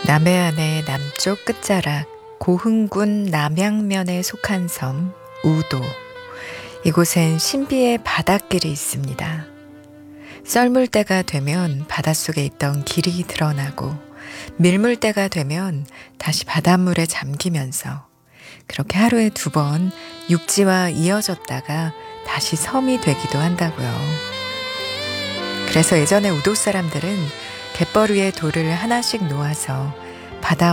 남해안의 남쪽 끝자락 고흥군 남양면에 속한 섬 우도. 이곳엔 신비의 바닷길이 있습니다. 썰물때가 되면 바닷속에 있던 길이 드러나고 밀물때가 되면 다시 바닷물에 잠기면서 그렇게 하루에 2번 육지와 이어졌다가 다시 섬이 되기도 한다고요. 그래서 예전에 우도 사람들은 갯벌 위에 돌을 하나씩 놓아서 바다